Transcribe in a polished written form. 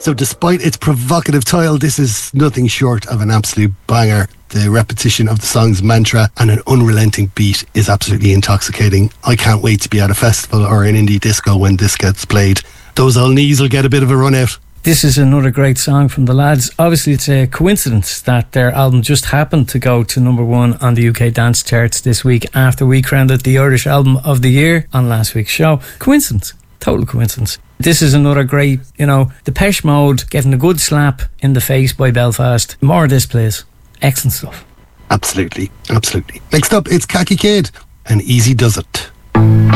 So despite its provocative title, this is nothing short of an absolute banger. The repetition of the song's mantra and an unrelenting beat is absolutely intoxicating. I can't wait to be at a festival or an indie disco when this gets played. Those old knees will get a bit of a run out. This is another great song from the lads. Obviously, it's a coincidence that their album just happened to go to number 1 on the UK dance charts this week after we crowned it the Irish Album of the Year on last week's show. Coincidence. Total coincidence. This is another great, Depeche Mode getting a good slap in the face by Belfast. More of this, please. Excellent stuff. Absolutely, absolutely. Next up, it's Khaki Kid and Easy Does It.